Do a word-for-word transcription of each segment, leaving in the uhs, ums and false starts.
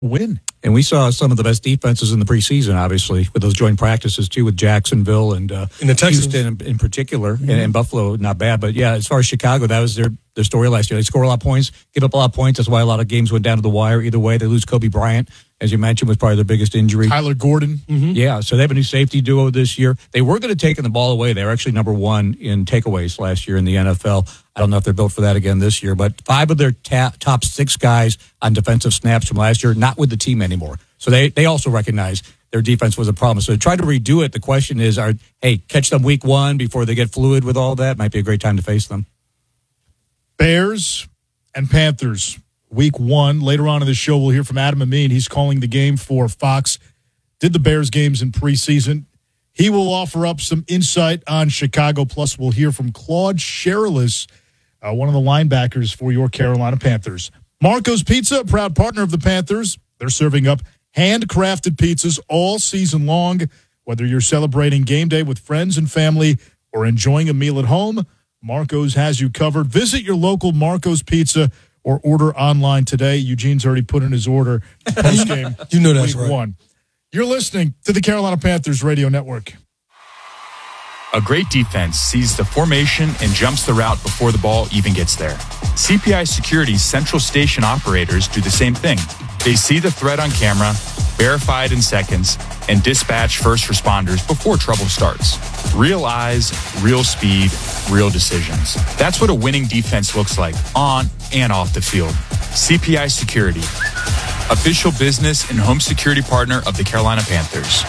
win. And we saw some of the best defenses in the preseason, obviously, with those joint practices, too, with Jacksonville and uh, in the Texans. Houston in, in particular, mm-hmm. and, and Buffalo, not bad. But, yeah, as far as Chicago, that was their, their story last year. They score a lot of points, give up a lot of points. That's why a lot of games went down to the wire. Either way, they lose Kobe Bryant, as you mentioned, was probably their biggest injury. Tyler Gordon. Mm-hmm. Yeah, so they have a new safety duo this year. They were going to take the ball away. They were actually number one in takeaways last year in the N F L. I don't know if they're built for that again this year, but five of their ta- top six guys on defensive snaps from last year, not with the team anymore. So they, they also recognize their defense was a problem. So to try to redo it, the question is, are hey, catch them week one before they get fluid with all that. Might be a great time to face them. Bears and Panthers, week one. Later on in the show, we'll hear from Adam Amin. He's calling the game for Fox. Did the Bears games in preseason. He will offer up some insight on Chicago. Plus, we'll hear from Claude Sherilis, uh, one of the linebackers for your Carolina Panthers. Marco's Pizza, a proud partner of the Panthers. They're serving up handcrafted pizzas all season long. Whether you're celebrating game day with friends and family or enjoying a meal at home, Marco's has you covered. Visit your local Marco's Pizza or order online today. Eugene's already put in his order post-game. You know that's week right. One. You're listening to the Carolina Panthers Radio Network. A great defense sees the formation and jumps the route before the ball even gets there. C P I Security's Central Station operators do the same thing. They see the threat on camera, verify it in seconds, and dispatch first responders before trouble starts. Real eyes, real speed, real decisions. That's what a winning defense looks like on and off the field. C P I Security, official business and home security partner of the Carolina Panthers.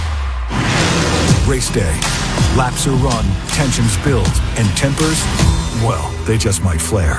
Race day. Laps are run, tensions build, and tempers, well, they just might flare.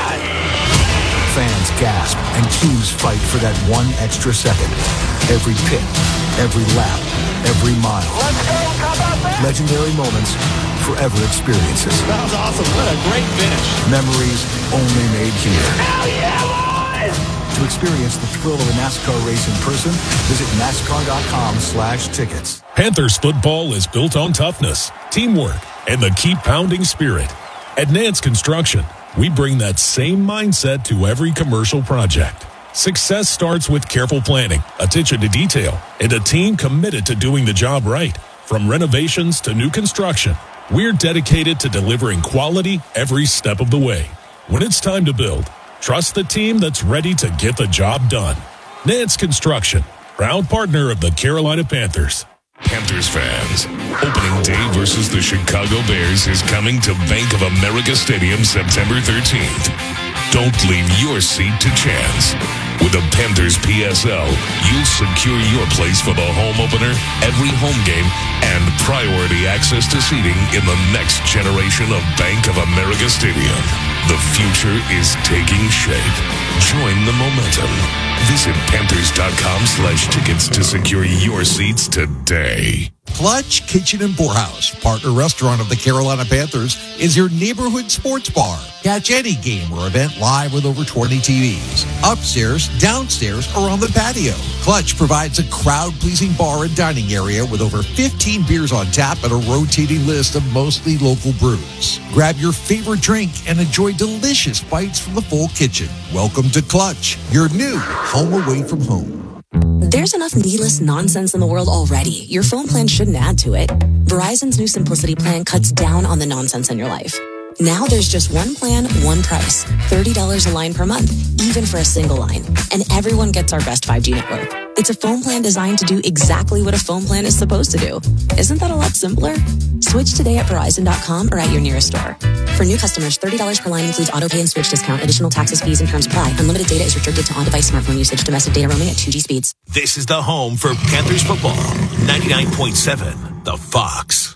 Fans gasp and teams fight for that one extra second. Every pit, every lap, every mile. Let's go, how about that? Legendary moments, forever experiences. That was awesome. What a great finish. Memories only made here. Hell yeah, boys! To experience the thrill of a NASCAR race in person, visit NASCAR.com slash tickets. Panthers football is built on toughness, teamwork, and the keep pounding spirit. At Nance Construction, we bring that same mindset to every commercial project. Success starts with careful planning, attention to detail, and a team committed to doing the job right. From renovations to new construction, we're dedicated to delivering quality every step of the way. When it's time to build, trust the team that's ready to get the job done. Nance Construction, proud partner of the Carolina Panthers. Panthers fans, opening day versus the Chicago Bears is coming to Bank of America Stadium September thirteenth. Don't leave your seat to chance. With the Panthers P S L, you'll secure your place for the home opener, every home game, and priority access to seating in the next generation of Bank of America Stadium. The future is taking shape. Join the momentum. Visit Panthers.com slash tickets to secure your seats today. Clutch Kitchen and Poorhouse, partner restaurant of the Carolina Panthers, is your neighborhood sports bar. Catch any game or event live with over twenty T Vs, upstairs, downstairs, or on the patio. Clutch provides a crowd-pleasing bar and dining area with over fifteen beers on tap and a rotating list of mostly local brews. Grab your favorite drink and enjoy delicious bites from the full kitchen. Welcome to Clutch, your new home away from home. There's enough needless nonsense in the world already. Your phone plan shouldn't add to it. Verizon's new Simplicity plan cuts down on the nonsense in your life. Now there's just one plan, one price. thirty dollars a line per month, even for a single line. And everyone gets our best five G network. It's a phone plan designed to do exactly what a phone plan is supposed to do. Isn't that a lot simpler? Switch today at Verizon dot com or at your nearest store. For new customers, thirty dollars per line includes auto pay and switch discount. Additional taxes, fees, and terms apply. Unlimited data is restricted to on-device smartphone usage. Domestic data roaming at two G speeds. This is the home for Panthers football. ninety-nine point seven, The Fox.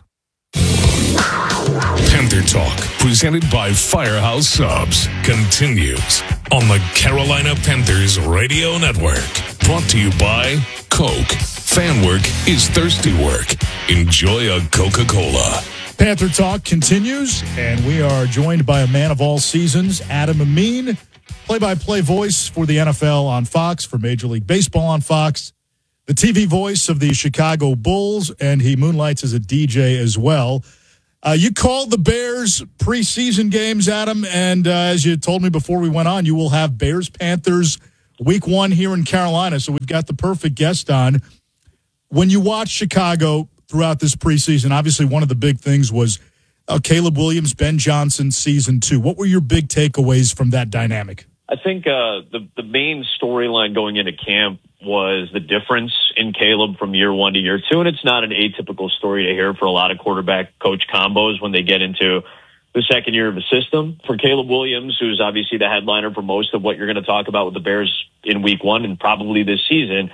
Panther Talk, presented by Firehouse Subs, continues on the Carolina Panthers Radio Network. Brought to you by Coke. Fan work is thirsty work. Enjoy a Coca-Cola. Panther Talk continues, and we are joined by a man of all seasons, Adam Amin, play-by-play voice for the N F L on Fox, for Major League Baseball on Fox, the T V voice of the Chicago Bulls, and he moonlights as a D J as well. Uh, you called the Bears preseason games, Adam, and uh, as you told me before we went on, you will have Bears-Panthers Week one here in Carolina, so we've got the perfect guest on. When you watch Chicago throughout this preseason, obviously one of the big things was uh, Caleb Williams, Ben Johnson, season two. What were your big takeaways from that dynamic? I think uh, the, the main storyline going into camp was the difference in Caleb from year one to year two, and it's not an atypical story to hear for a lot of quarterback-coach combos when they get into the second year of a system. For Caleb Williams, who's obviously the headliner for most of what you're going to talk about with the Bears in week one and probably this season,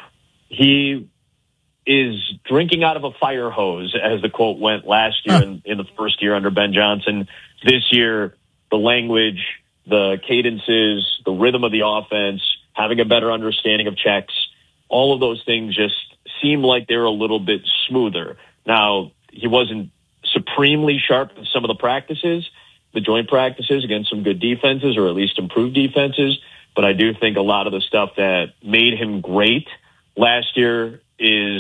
he is drinking out of a fire hose, as the quote went last year in, in the first year under Ben Johnson. This year, the language, the cadences, the rhythm of the offense, having a better understanding of checks, all of those things just seem like they're a little bit smoother. Now, he wasn't supremely sharp in some of the practices, the joint practices against some good defenses, or at least improved defenses. But I do think a lot of the stuff that made him great last year is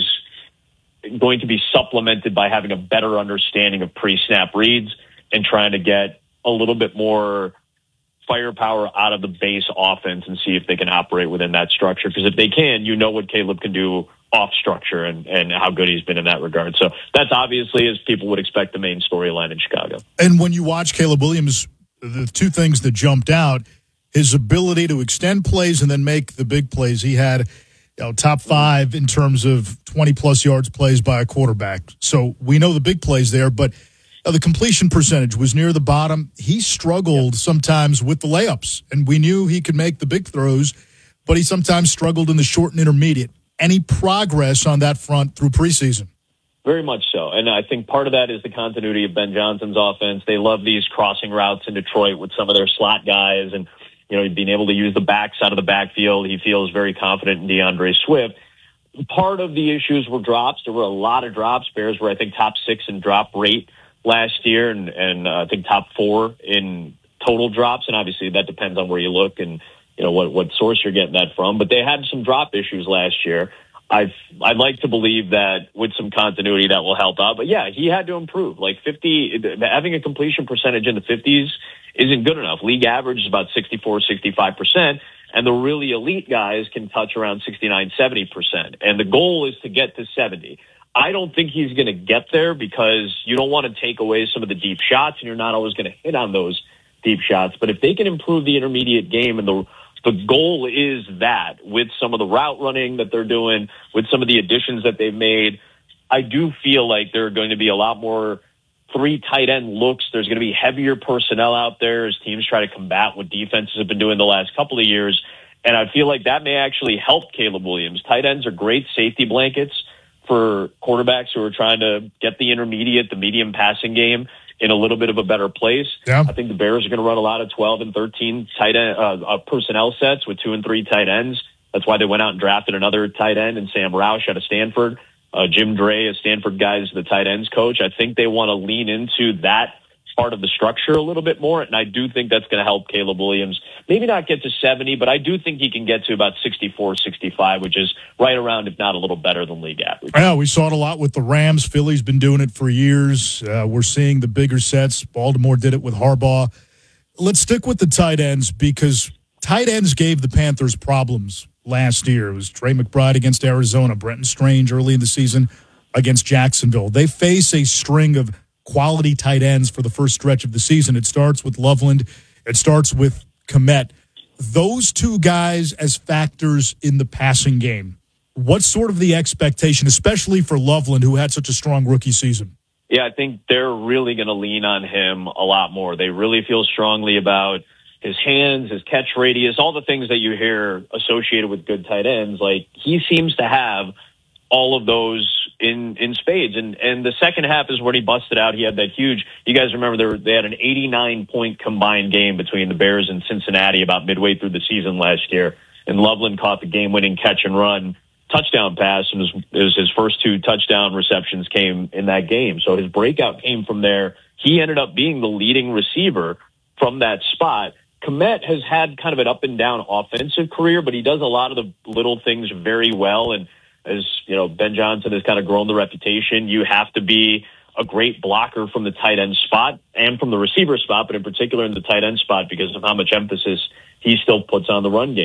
going to be supplemented by having a better understanding of pre-snap reads and trying to get a little bit more firepower out of the base offense and see if they can operate within that structure. Because if they can, you know what Caleb can do off structure and, and how good he's been in that regard. So that's obviously, as people would expect, the main storyline in Chicago. And when you watch Caleb Williams, the two things that jumped out, his ability to extend plays and then make the big plays. He had, you know, top five in terms of twenty-plus yards plays by a quarterback. So we know the big plays there, but uh, the completion percentage was near the bottom. He struggled yep. sometimes with the layups, and we knew he could make the big throws, but he sometimes struggled in the short and intermediate. Any progress on that front through preseason? Very much so. And I think part of that is the continuity of Ben Johnson's offense. They love these crossing routes in Detroit with some of their slot guys and, you know, being able to use the backs out of the backfield. He feels very confident in DeAndre Swift. Part of the issues were drops. There were a lot of drops. Bears were, I think, top six in drop rate last year, and, and uh, I think top four in total drops. And obviously that depends on where you look and, you know, what, what source you're getting that from. But they had some drop issues last year. I've, I'd like to believe that with some continuity that will help out. But, yeah, he had to improve. Like fifty, having a completion percentage in the fifties isn't good enough. League average is about sixty-four, sixty-five percent, and the really elite guys can touch around sixty-nine, seventy percent. And the goal is to get to seventy. I don't think he's going to get there because you don't want to take away some of the deep shots, and you're not always going to hit on those deep shots. But if they can improve the intermediate game, and the the goal is that with some of the route running that they're doing, with some of the additions that they've made, I do feel like there are going to be a lot more three tight end looks. There's going to be heavier personnel out there as teams try to combat what defenses have been doing the last couple of years. And I feel like that may actually help Caleb Williams. Tight ends are great safety blankets for quarterbacks who are trying to get the intermediate, the medium passing game in a little bit of a better place. Yeah. I think the Bears are going to run a lot of twelve and thirteen tight end uh, uh, personnel sets with two and three tight ends. That's why they went out and drafted another tight end and Sam Roush out of Stanford. Uh, Jim Dre, a Stanford guy, is the tight ends coach. I think they want to lean into that part of the structure a little bit more, and I do think that's going to help Caleb Williams. Maybe not get to seventy, but I do think he can get to about sixty-four, sixty-five, which is right around, if not a little better than league average. Yeah, we saw it a lot with the Rams. Philly's been doing it for years. Uh, we're seeing the bigger sets. Baltimore did it with Harbaugh. Let's stick with the tight ends because tight ends gave the Panthers problems last year. It was Trey McBride against Arizona, Brenton Strange early in the season against Jacksonville. They face a string of quality tight ends for the first stretch of the season. It starts with Loveland. It starts with Kmet. Those two guys as factors in the passing game. What's sort of the expectation, especially for Loveland, who had such a strong rookie season? Yeah, I think they're really going to lean on him a lot more. They really feel strongly about his hands, his catch radius, all the things that you hear associated with good tight ends. Like, he seems to have all of those in, in spades. And, and the second half is when he busted out. He had that huge, you guys remember there, they had an eighty-nine point combined game between the Bears and Cincinnati about midway through the season last year. And Loveland caught the game winning catch and run touchdown pass. And it was, it was his first two touchdown receptions came in that game. So his breakout came from there. He ended up being the leading receiver from that spot. Kmet has had kind of an up and down offensive career, but he does a lot of the little things very well. And as you know, Ben Johnson has kind of grown the reputation. You have to be a great blocker from the tight end spot and from the receiver spot, but in particular in the tight end spot because of how much emphasis he still puts on the run game.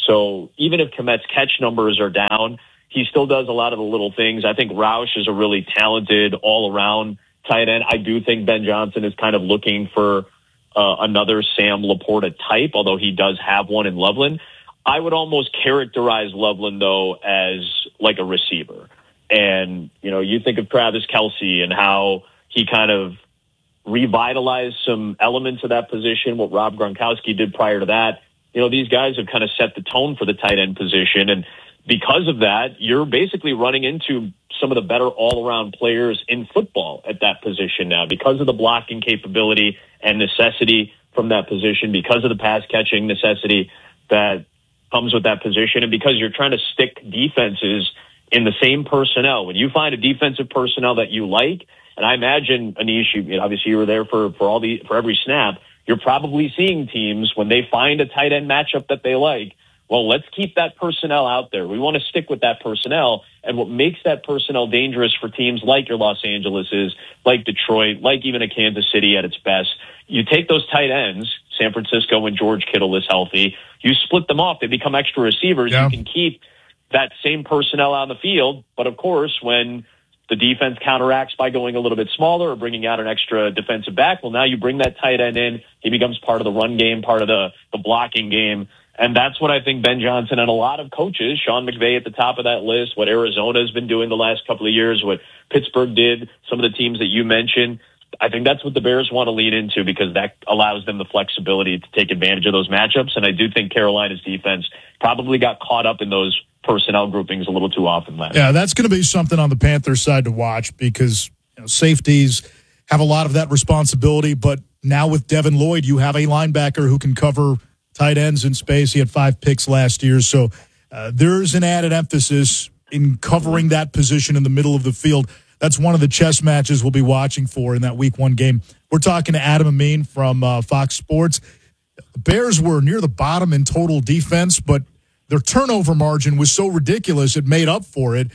So even if Kmet's catch numbers are down, he still does a lot of the little things. I think Roush is a really talented all-around tight end. I do think Ben Johnson is kind of looking for uh, another Sam Laporta type, although he does have one in Loveland. I would almost characterize Loveland, though, as like a receiver. And, you know, you think of Travis Kelce and how he kind of revitalized some elements of that position, what Rob Gronkowski did prior to that. You know, these guys have kind of set the tone for the tight end position. And because of that, you're basically running into some of the better all-around players in football at that position now because of the blocking capability and necessity from that position, because of the pass-catching necessity that comes with that position, and because you're trying to stick defenses in the same personnel. When you find a defensive personnel that you like, and I imagine, Anish, you, obviously you were there for, for all the for every snap, you're probably seeing teams when they find a tight end matchup that they like, well, let's keep that personnel out there. We want to stick with that personnel. And what makes that personnel dangerous for teams like your Los Angeleses, like Detroit, like even a Kansas City at its best, you take those tight ends, San Francisco when George Kittle is healthy, you split them off. They become extra receivers. Yeah. You can keep that same personnel on the field. But, of course, when the defense counteracts by going a little bit smaller or bringing out an extra defensive back, well, now you bring that tight end in. He becomes part of the run game, part of the, the blocking game. And that's what I think Ben Johnson and a lot of coaches, Sean McVay at the top of that list, what Arizona has been doing the last couple of years, what Pittsburgh did, some of the teams that you mentioned, I think that's what the Bears want to lean into because that allows them the flexibility to take advantage of those matchups. And I do think Carolina's defense probably got caught up in those personnel groupings a little too often last Yeah, that's going to be something on the Panthers side to watch because you know, safeties have a lot of that responsibility. But now with Devin Lloyd, you have a linebacker who can cover tight ends in space. He had five picks last year. So uh, there's an added emphasis in covering that position in the middle of the field. That's one of the chess matches we'll be watching for in that week one game. We're talking to Adam Amin from uh, Fox Sports. The Bears were near the bottom in total defense, but their turnover margin was so ridiculous it made up for it.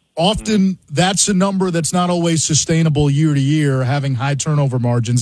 Often that's a number that's not always sustainable year to year, having high turnover margins.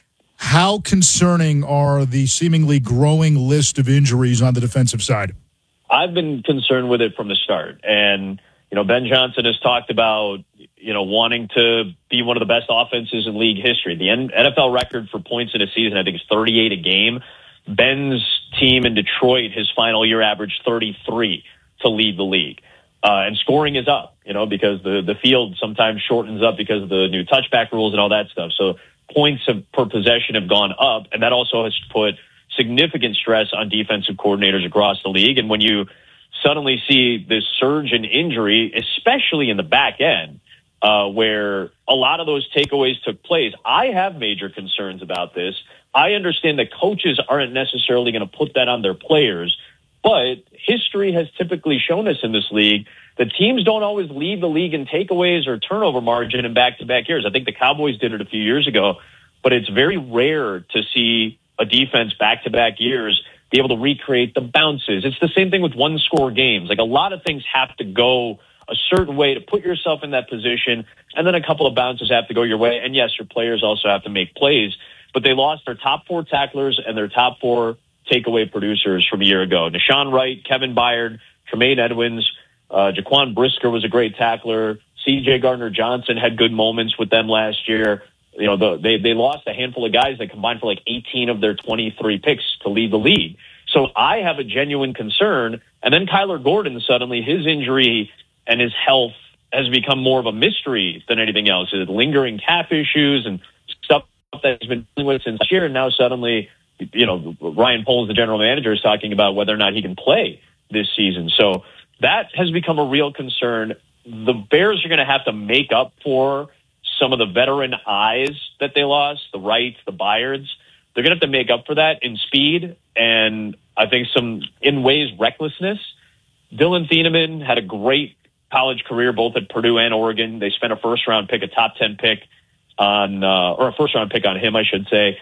How concerning are the seemingly growing list of injuries on the defensive side? I've been concerned with it from the start. And, you know, Ben Johnson has talked about, you know, wanting to be one of the best offenses in league history. The N F L record for points in a season, I think, is thirty-eight a game. Ben's team in Detroit, his final year, averaged thirty-three to lead the league. Uh, and scoring is up, you know, because the, the field sometimes shortens up because of the new touchback rules and all that stuff. So points have, per possession have gone up, and that also has put significant stress on defensive coordinators across the league. And when you suddenly see this surge in injury, especially in the back end, uh, where a lot of those takeaways took place, I have major concerns about this. I understand that coaches aren't necessarily going to put that on their players, but history has typically shown us in this league that teams don't always lead the league in takeaways or turnover margin in back-to-back years. I think the Cowboys did it a few years ago, but it's very rare to see a defense back-to-back years be able to recreate the bounces. It's the same thing with one-score games. Like, a lot of things have to go a certain way to put yourself in that position, and then a couple of bounces have to go your way. And, yes, your players also have to make plays, but they lost their top four tacklers and their top four takeaway producers from a year ago. Nashawn Wright, Kevin Byard, Tremaine Edmonds, uh, Jaquan Brisker was a great tackler. C J Gardner-Johnson had good moments with them last year. You know, the, they, they lost a handful of guys that combined for like eighteen of their twenty-three picks to lead the league. So I have a genuine concern. And then Kyler Gordon, suddenly his injury and his health has become more of a mystery than anything else. It's lingering calf issues and stuff that he's been dealing with since last year. And now suddenly, you know, Ryan Poles, the general manager, is talking about whether or not he can play this season. So that has become a real concern. The Bears are going to have to make up for some of the veteran eyes that they lost, the Wrights, the Byards. They're going to have to make up for that in speed and I think some, in ways, recklessness. Dylan Thieneman had a great college career both at Purdue and Oregon. They spent a first-round pick, a top ten pick on, uh, or a first-round pick on him, I should say,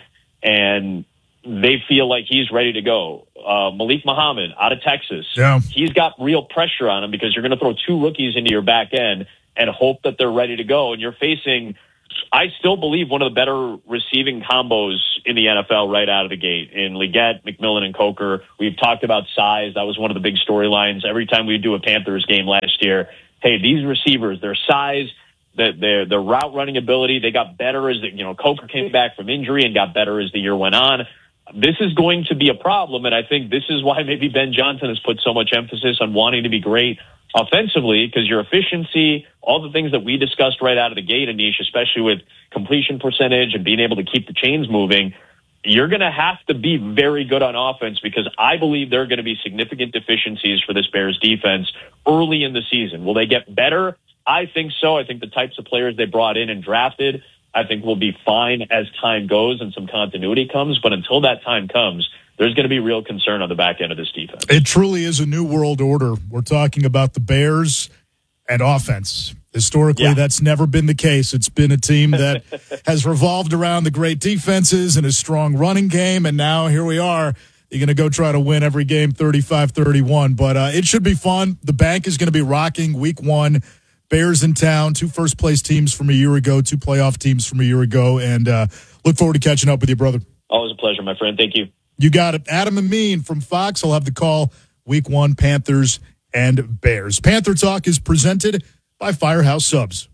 and they feel like he's ready to go. Uh, Malik Muhammad out of Texas. Yeah. He's got real pressure on him because you're going to throw two rookies into your back end and hope that they're ready to go. And you're facing I still believe one of the better receiving combos in the N F L right out of the gate. In Leggett, McMillan, and Coker, we've talked about size. That was one of the big storylines. Every time we do a Panthers game last year, hey, these receivers, their size, their, their, their route running ability, they got better as the, you know, Coker came back from injury and got better as the year went on. This is going to be a problem, and I think this is why maybe Ben Johnson has put so much emphasis on wanting to be great offensively, because your efficiency, all the things that we discussed right out of the gate, Anish, especially with completion percentage and being able to keep the chains moving, you're going to have to be very good on offense, because I believe there are going to be significant deficiencies for this Bears defense early in the season. Will they get better? I think so. I think the types of players they brought in and drafted, I think will be fine as time goes and some continuity comes. But until that time comes, there's going to be real concern on the back end of this defense. It truly is a new world order. We're talking about the Bears and offense. Historically, yeah. That's never been the case. It's been a team that has revolved around the great defenses and a strong running game, and now here we are. You're going to go try to win every game thirty-five thirty-one, but uh, it should be fun. The bank is going to be rocking week one. Bears in town, two first-place teams from a year ago, two playoff teams from a year ago, and uh, look forward to catching up with you, brother. Always a pleasure, my friend. Thank you. You got it. Adam Amin from Fox will have the call week one, Panthers and Bears. Panther Talk is presented by Firehouse Subs.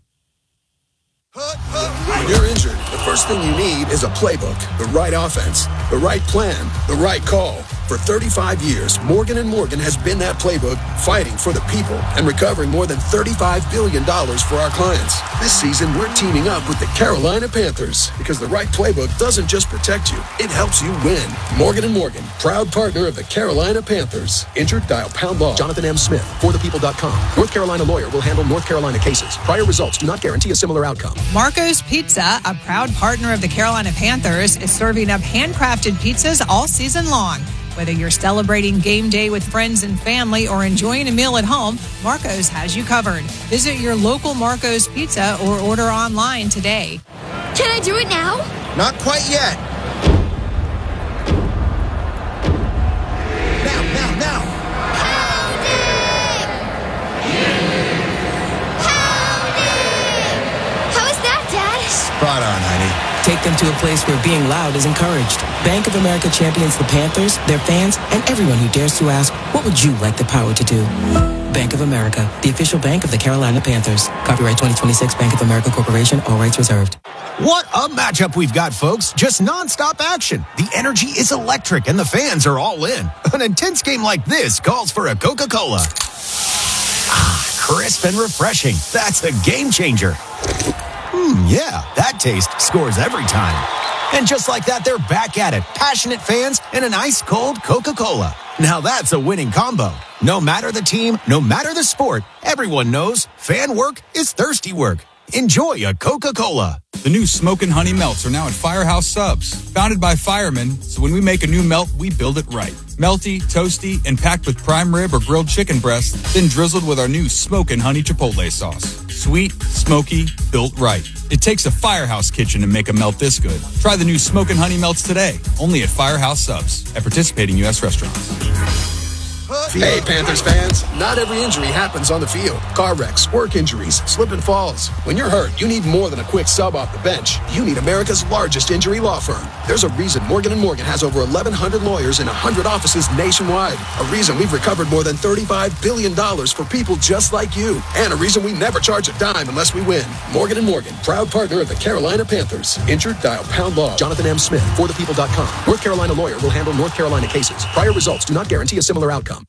When you're injured, the first thing you need is a playbook, the right offense, the right plan, the right call. For thirty-five years, Morgan and Morgan has been that playbook, fighting for the people and recovering more than thirty-five billion dollars for our clients. This season, we're teaming up with the Carolina Panthers, because the right playbook doesn't just protect you, it helps you win. Morgan and Morgan, proud partner of the Carolina Panthers. Injured? Dial pound law. Jonathan M. Smith, for the people dot com. North Carolina lawyer will handle North Carolina cases. Prior results do not guarantee a similar outcome. Marco's Pizza, a proud partner of the Carolina Panthers, is serving up handcrafted pizzas all season long. Whether you're celebrating game day with friends and family or enjoying a meal at home, Marco's has you covered. Visit your local Marco's Pizza or order online today. Can I do it now? Not quite yet. Now, now, now. Pound it! Pound it! How is that, Dad? Spot on, honey. Take them to a place where being loud is encouraged. Bank of America champions the Panthers, their fans, and everyone who dares to ask, what would you like the power to do? Bank of America, the official bank of the Carolina Panthers. Copyright twenty twenty-six Bank of America Corporation, all rights reserved. What a matchup we've got, folks. Just nonstop action. The energy is electric and the fans are all in. An intense game like this calls for a Coca-Cola. Ah, crisp and refreshing. That's a game changer. Hmm, yeah, that taste scores every time. And just like that, they're back at it. Passionate fans and an ice-cold Coca-Cola. Now that's a winning combo. No matter the team, no matter the sport, everyone knows fan work is thirsty work. Enjoy a Coca-Cola. The new Smokin' Honey Melts are now at Firehouse Subs. Founded by firemen, so when we make a new melt, we build it right. Melty, toasty, and packed with prime rib or grilled chicken breast, then drizzled with our new Smokin' Honey Chipotle sauce. Sweet, smoky, built right. It takes a Firehouse kitchen to make a melt this good. Try the new Smokin' Honey Melts today, only at Firehouse Subs, at participating U S restaurants. Hey, Panthers fans, not every injury happens on the field. Car wrecks, work injuries, slip and falls. When you're hurt, you need more than a quick sub off the bench. You need America's largest injury law firm. There's a reason Morgan and Morgan has over eleven hundred lawyers in one hundred offices nationwide. A reason we've recovered more than thirty-five billion dollars for people just like you. And a reason we never charge a dime unless we win. Morgan and Morgan, proud partner of the Carolina Panthers. Injured? Dial pound law. Jonathan M. Smith, for the people dot com. North Carolina lawyer will handle North Carolina cases. Prior results do not guarantee a similar outcome.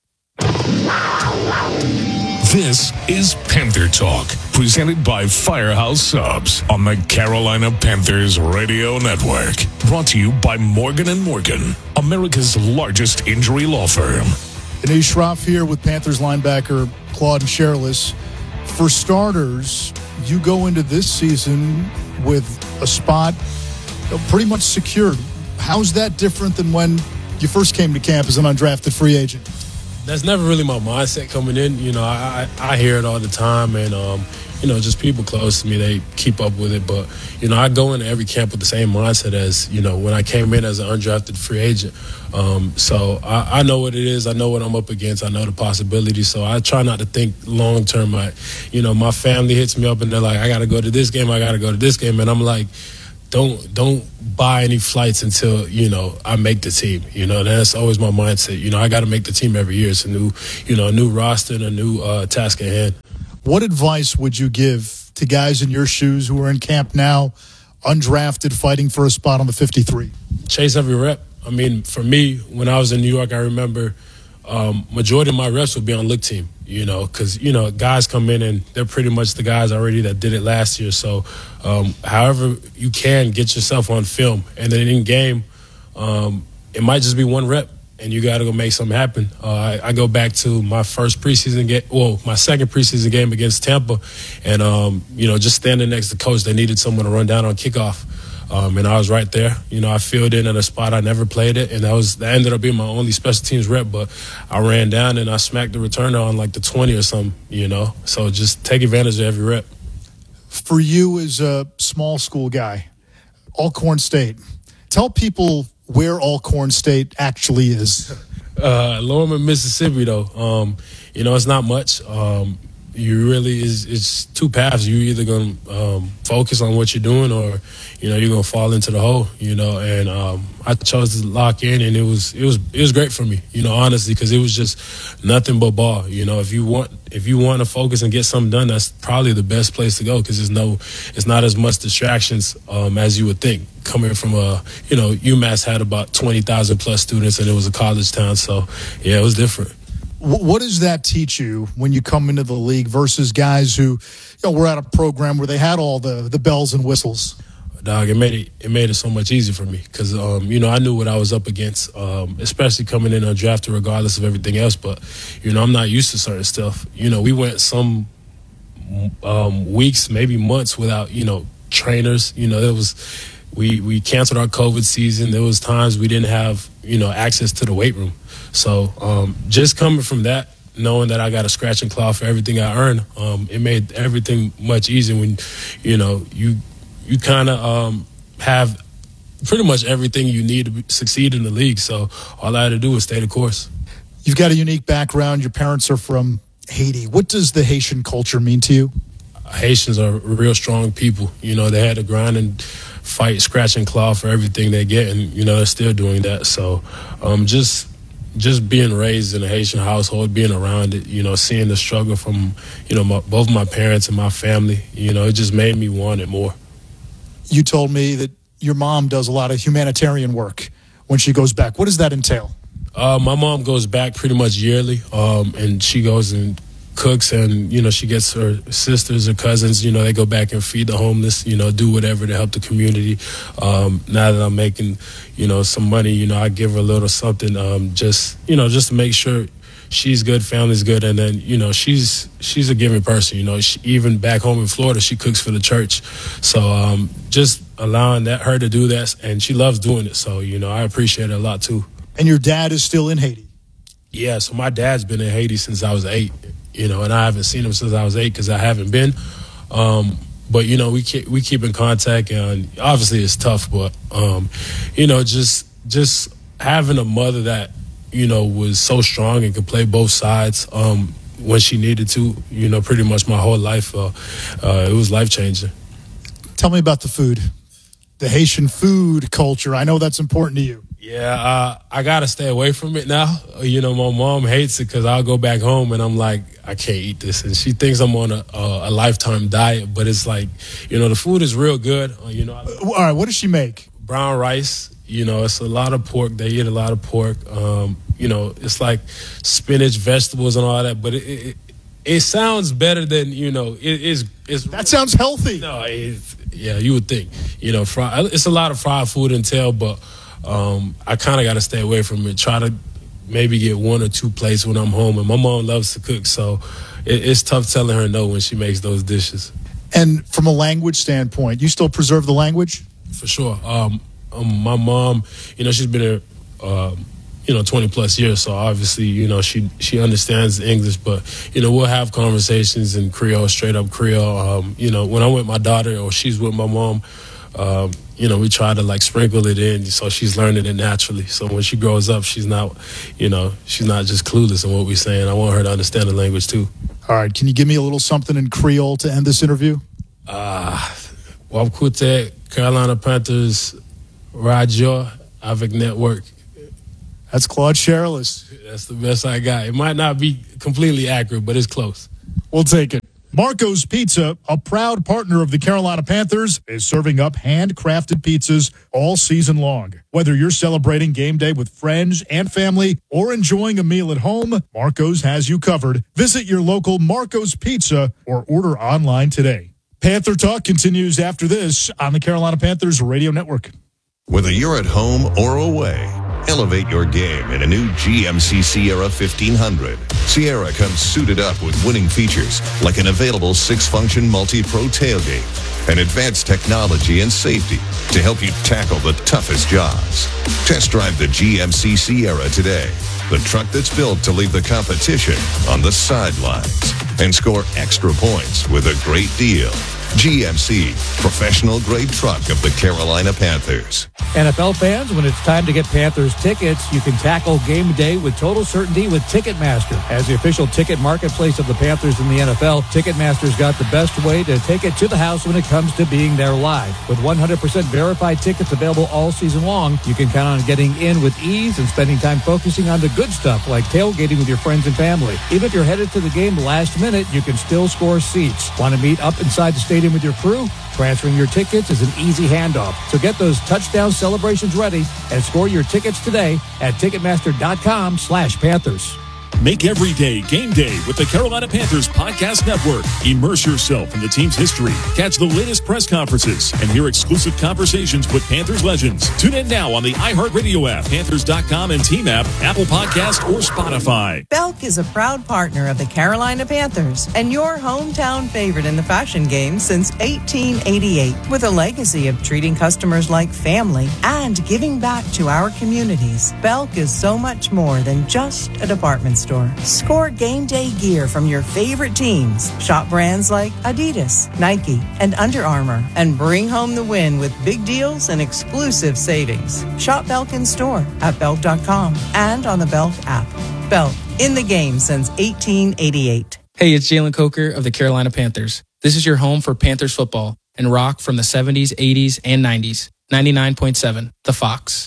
This is Panther Talk, presented by Firehouse Subs on the Carolina Panthers Radio Network. Brought to you by Morgan and Morgan, America's largest injury law firm. Anish Shroff here with Panthers linebacker Claude Sherless. For starters, you go into this season with a spot pretty much secured. How's that different than when you first came to camp as an undrafted free agent? That's never really my mindset coming in. You know, I, I hear it all the time, and um, you know, just people close to me, they keep up with it. But, you know, I go into every camp with the same mindset as, you know, when I came in as an undrafted free agent. Um, so I, I know what it is. I know what I'm up against. I know the possibilities. So I try not to think long term. I, you know, my family hits me up and they're like, I got to go to this game. I got to go to this game. And I'm like, don't don't buy any flights until, you know, I make the team. You know, that's always my mindset. You know, I got to make the team every year. It's a new, you know, a new roster and a new uh, task at hand. What advice would you give to guys in your shoes who are in camp now, undrafted, fighting for a spot on the fifty-three? Chase every rep. I mean, for me, when I was in New York, I remember um, majority of my reps would be on look team, you know, because, you know, guys come in and they're pretty much the guys already that did it last year. So um, however you can get yourself on film. And then in game, um, it might just be one rep. And you got to go make something happen. Uh, I, I go back to my first preseason game, well, my second preseason game against Tampa, and um, you know, just standing next to coach, they needed someone to run down on kickoff, um, and I was right there. You know, I filled in at a spot I never played it, and that was that ended up being my only special teams rep. But I ran down and I smacked the returner on like the twenty or something. You know, so just take advantage of every rep. For you as a small school guy, Alcorn State, tell people where Alcorn State actually is. Uh, Lorman, Mississippi, though. Um, you know, it's not much. Um, you really, is it's two paths. You're either going to um, focus on what you're doing or, you know, you're going to fall into the hole, you know. And um, I chose to lock in, and it was it was, it was great for me, you know, honestly, because it was just nothing but ball. You know, if you want if you want to focus and get something done, that's probably the best place to go because there's no, it's not as much distractions um, as you would think. Coming from a, you know, UMass had about twenty thousand plus students and it was a college town. So, yeah, it was different. What does that teach you when you come into the league versus guys who, you know, were at a program where they had all the, the bells and whistles? Dog, it made it it made it so much easier for me because, um, you know, I knew what I was up against, um, especially coming in undrafted regardless of everything else. But, you know, I'm not used to certain stuff. You know, we went some um, weeks, maybe months without, you know, trainers. You know, there was – We we canceled our COVID season. There was times we didn't have, you know, access to the weight room. So um, just coming from that, knowing that I got a scratch and claw for everything I earned, um, it made everything much easier when, you know, you you kind of um, have pretty much everything you need to succeed in the league. So all I had to do was stay the course. You've got a unique background. Your parents are from Haiti. What does the Haitian culture mean to you? Haitians are real strong people. You know, they had to grind and fight, scratch and claw for everything they get, and, you know, they're still doing that. So um, just just being raised in a Haitian household, being around it, you know, seeing the struggle from, you know, my, both my parents and my family, you know, it just made me want it more. You told me that your mom does a lot of humanitarian work when she goes back. What does that entail? Uh, my mom goes back pretty much yearly, um, and she goes and cooks, and, you know, she gets her sisters or cousins, you know, they go back and feed the homeless, you know, do whatever to help the community. Um, now that I'm making, you know, some money, you know, I give her a little something, um, just, you know, just to make sure she's good, family's good. And then, you know, she's she's a giving person, you know, she, even back home in Florida, she cooks for the church. So um, just allowing that her to do that, and she loves doing it. So, you know, I appreciate it a lot too. And your dad is still in Haiti? Yeah, so my dad's been in Haiti since I was eight. You know, and I haven't seen him since I was eight because I haven't been. Um, but, you know, we keep, we keep in contact, and obviously it's tough. But, um, you know, just just having a mother that, you know, was so strong and could play both sides um, when she needed to, you know, pretty much my whole life, uh, uh, it was life-changing. Tell me about the food, the Haitian food culture. I know that's important to you. Yeah, uh, I got to stay away from it now. You know, my mom hates it because I'll go back home and I'm like, I can't eat this. And she thinks I'm on a, a, a lifetime diet, but it's like, you know, the food is real good. Uh, you know, I, all right, what does she make? Brown rice. You know, it's a lot of pork. They eat a lot of pork. Um, you know, it's like spinach, vegetables, and all that. But it it, it sounds better than, you know, it is. It's, that sounds healthy. No, it's, yeah, you would think. You know, fry, it's a lot of fried food entail, but Um, I kind of got to stay away from it. Try to maybe get one or two plates when I'm home. And my mom loves to cook, so it, it's tough telling her no when she makes those dishes. And from a language standpoint, you still preserve the language? For sure. Um, um, my mom, you know, she's been here uh, you know, twenty plus years. So obviously, you know, she she understands English, but, you know, we'll have conversations in Creole, straight up Creole. Um, you know, when I'm with my daughter or she's with my mom, um, you know, we try to like sprinkle it in so she's learning it naturally. So when she grows up, she's not, you know, she's not just clueless in what we're saying. I want her to understand the language too. All right. Can you give me a little something in Creole to end this interview? Ah, uh, Wapkute, Carolina Panthers, Radio Avec Network. That's Claude Sherrillis. That's the best I got. It might not be completely accurate, but it's close. We'll take it. Marco's Pizza, a proud partner of the Carolina Panthers, is serving up handcrafted pizzas all season long. Whether you're celebrating game day with friends and family or enjoying a meal at home, Marco's has you covered. Visit your local Marco's Pizza or order online today. Panther Talk continues after this on the Carolina Panthers Radio Network. Whether you're at home or away, elevate your game in a new G M C Sierra fifteen hundred. Sierra comes suited up with winning features like an available six-function multi-pro tailgate and advanced technology and safety to help you tackle the toughest jobs. Test drive the G M C Sierra today, the truck that's built to leave the competition on the sidelines and score extra points with a great deal. G M C, professional-grade truck of the Carolina Panthers. N F L fans, when it's time to get Panthers tickets, you can tackle game day with total certainty with Ticketmaster. As the official ticket marketplace of the Panthers in the N F L, Ticketmaster's got the best way to take it to the house when it comes to being there live. With one hundred percent verified tickets available all season long, you can count on getting in with ease and spending time focusing on the good stuff like tailgating with your friends and family. Even if you're headed to the game last minute, you can still score seats. Want to meet up inside the stadium with your crew? Transferring your tickets is an easy handoff. So get those touchdown celebrations ready and score your tickets today at Ticketmaster.com slash Panthers. Make every day game day with the Carolina Panthers Podcast Network. Immerse yourself in the team's history. Catch the latest press conferences and hear exclusive conversations with Panthers legends. Tune in now on the iHeartRadio app, Panthers dot com and Team app, Apple Podcast, or Spotify. Belk is a proud partner of the Carolina Panthers and your hometown favorite in the fashion game since eighteen eighty-eight. With a legacy of treating customers like family and giving back to our communities, Belk is so much more than just a department store. Score game day gear from your favorite teams. Shop brands like Adidas, Nike, and Under Armour, and bring home the win with big deals and exclusive savings. Shop Belk in store at Belk dot com and on the Belk app. Belk, in the game since eighteen eighty-eight. Hey, it's Jalen Coker of the Carolina Panthers. This is your home for Panthers football and rock from the seventies, eighties, and nineties. ninety-nine point seven, The Fox.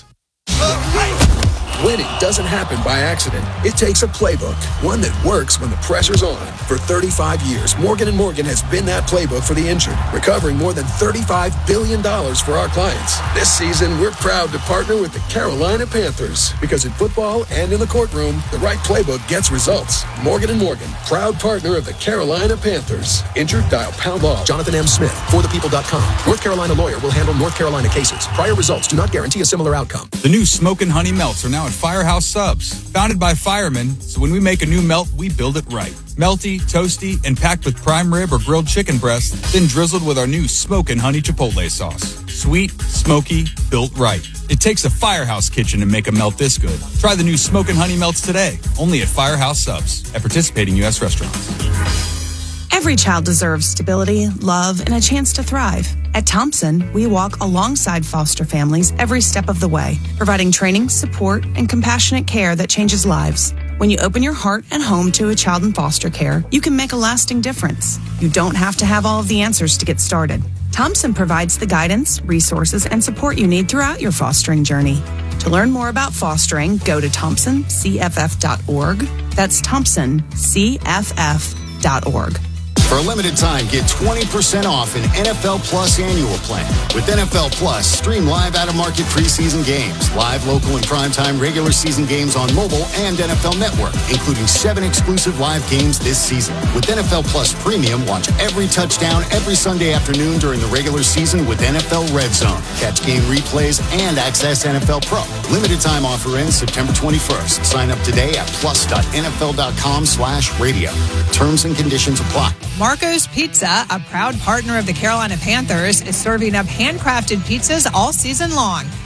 Winning doesn't happen by accident. It takes a playbook, one that works when the pressure's on. For thirty-five years, Morgan and Morgan has been that playbook for the injured, recovering more than thirty-five billion dollars for our clients. This season, we're proud to partner with the Carolina Panthers because in football and in the courtroom, the right playbook gets results. Morgan and Morgan, proud partner of the Carolina Panthers. Injured? Dial pound law. Jonathan M. Smith, for the people dot com. North Carolina lawyer will handle North Carolina cases. Prior results do not guarantee a similar outcome. The new Smokin' Honey Melts are now at Firehouse Subs. Founded by firemen, so when we make a new melt, we build it right. Melty, toasty, and packed with prime rib or grilled chicken breast, then drizzled with our new Smokin' Honey Chipotle sauce. Sweet, smoky, built right. It takes a Firehouse kitchen to make a melt this good. Try the new Smokin' Honey Melts today, only at Firehouse Subs, at participating U S restaurants. Every child deserves stability, love, and a chance to thrive. At Thompson, we walk alongside foster families every step of the way, providing training, support, and compassionate care that changes lives. When you open your heart and home to a child in foster care, you can make a lasting difference. You don't have to have all of the answers to get started. Thompson provides the guidance, resources, and support you need throughout your fostering journey. To learn more about fostering, go to Thompson C F F dot org. That's Thompson C F F dot org. For a limited time, get twenty percent off an N F L Plus annual plan. With N F L Plus, stream live out-of-market preseason games, live local and primetime regular season games on mobile and N F L Network, including seven exclusive live games this season. With N F L Plus Premium, watch every touchdown every Sunday afternoon during the regular season with N F L Red Zone. Catch game replays and access N F L Pro. Limited time offer ends September twenty-first. Sign up today at plus.nfl.com slash radio. Terms and conditions apply. Marco's Pizza, a proud partner of the Carolina Panthers, is serving up handcrafted pizzas all season long.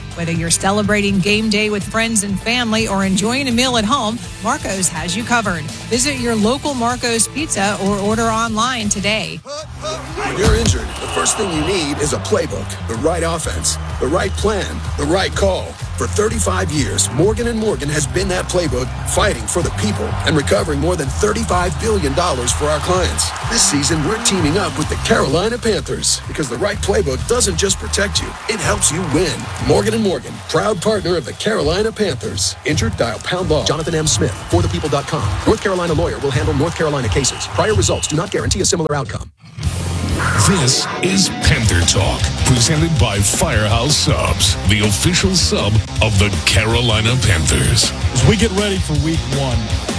Whether you're celebrating game day with friends and family or enjoying a meal at home, Marco's has you covered. Visit your local Marco's Pizza or order online today. When you're injured, the first thing you need is a playbook, the right offense, the right plan, the right call. For thirty-five years, Morgan and Morgan has been that playbook, fighting for the people and recovering more than thirty-five billion dollars for our clients. This season, we're teaming up with the Carolina Panthers because the right playbook doesn't just protect you, it helps you win. Morgan and Morgan, proud partner of the Carolina Panthers. Injured? Dial pound law. Jonathan M. Smith, for the people dot com. North Carolina lawyer will handle North Carolina cases. Prior results do not guarantee a similar outcome. This is Panther Talk, presented by Firehouse Subs, the official sub of the Carolina Panthers. As we get ready for week one,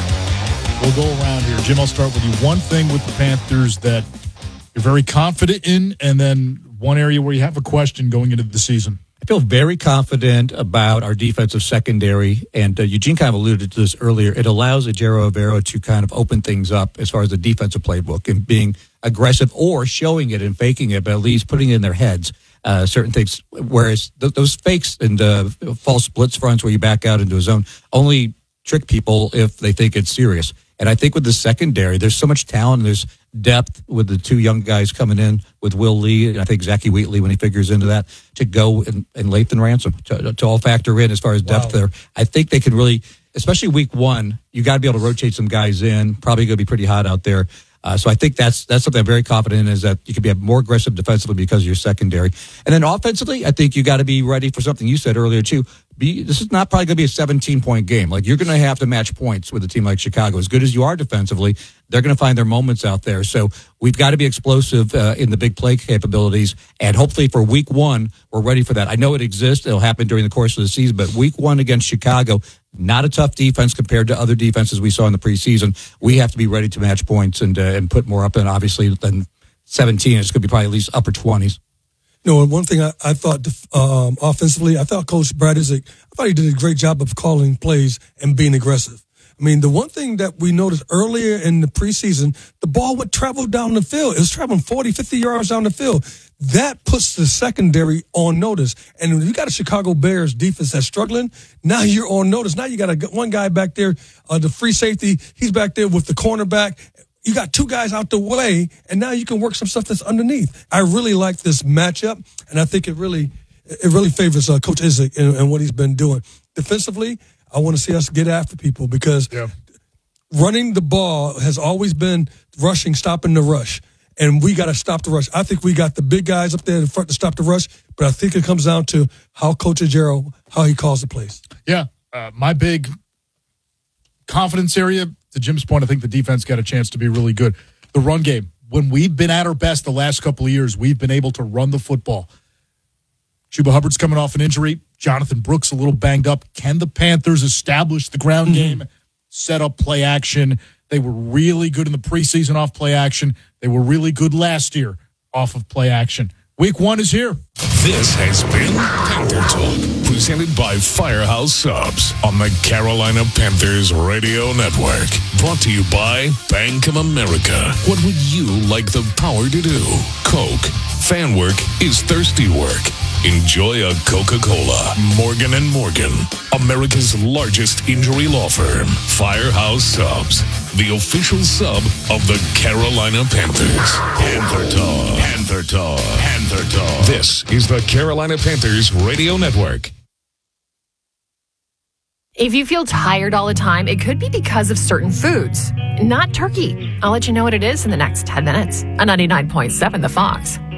we'll go around here. Jim, I'll start with you. One thing with the Panthers that you're very confident in, and then one area where you have a question going into the season. I feel very confident about our defensive secondary, and uh, Eugene kind of alluded to this earlier. It allows Ejiro Evero to kind of open things up as far as the defensive playbook and being aggressive or showing it and faking it, but at least putting it in their heads, uh, certain things. Whereas th- those fakes and uh, false blitz fronts where you back out into a zone only trick people if they think it's serious. And I think with the secondary, there's so much talent. There's depth with the two young guys coming in with Will Lee, and I think Zachy Wheatley, when he figures into that, to go and, and Lathan Ransom to, to all factor in as far as depth wow. there. I think they can really, especially week one, you got to be able to rotate some guys in. Probably going to be pretty hot out there. Uh, so I think that's that's something I'm very confident in, is that you can be more aggressive defensively because of your secondary. And then offensively, I think you got to be ready for something you said earlier too. Be, this is not probably going to be a seventeen-point game. Like, you're going to have to match points with a team like Chicago. As good as you are defensively, they're going to find their moments out there. So we've got to be explosive uh, in the big play capabilities. And hopefully for week one, we're ready for that. I know it exists. It'll happen during the course of the season. But week one against Chicago, not a tough defense compared to other defenses we saw in the preseason. We have to be ready to match points and uh, and put more up in, obviously, than seventeen. It's going to be probably at least upper twenties. You know, one thing I, I thought um, offensively, I thought Coach Brad Isaac, I thought he did a great job of calling plays and being aggressive. I mean, the one thing that we noticed earlier in the preseason, the ball would travel down the field. It was traveling forty, fifty yards down the field. That puts the secondary on notice. And when you got a Chicago Bears defense that's struggling, now you're on notice. Now you got a, one guy back there, uh, the free safety. He's back there with the cornerback. You got two guys out the way, and now you can work some stuff that's underneath. I really like this matchup, and I think it really it really favors uh, Coach Isaac and, and what he's been doing. Defensively, I want to see us get after people because yeah. running the ball has always been rushing, stopping the rush, and we got to stop the rush. I think we got the big guys up there in front to stop the rush, but I think it comes down to how Coach Ejiro, how he calls the plays. Yeah, uh, my big confidence area, to Jim's point, I think the defense got a chance to be really good. The run game, when we've been at our best the last couple of years, we've been able to run the football. Chuba Hubbard's coming off an injury. Jonathan Brooks a little banged up. Can the Panthers establish the ground mm-hmm. game, set up play action? They were really good in the preseason off play action. They were really good last year off of play action. Week one is here. This has been Panther Talk, presented by Firehouse Subs on the Carolina Panthers Radio Network. Brought to you by Bank of America. What would you like the power to do? Coke. Fan work is thirsty work. Enjoy a Coca-Cola. Morgan and Morgan, America's largest injury law firm. Firehouse Subs, the official sub of the Carolina Panthers. Panther Talk. Panther Talk. Panther Talk. This is the Carolina Panthers Radio Network. If you feel tired all the time, it could be because of certain foods. Not turkey. I'll let you know what it is in the next ten minutes on ninety-nine point seven The Fox.